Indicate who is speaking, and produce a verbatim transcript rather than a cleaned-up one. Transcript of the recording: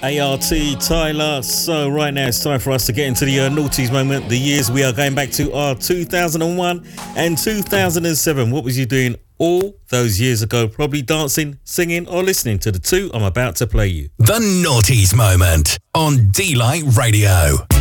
Speaker 1: A R T, Tyler. So right now it's time for us to get into the uh, noughties moment. The years we are going back to are two thousand one and two thousand seven. What was you doing all those years ago? Probably dancing, singing or listening to the two I'm about to play you.
Speaker 2: The noughties moment on D-Light Radio.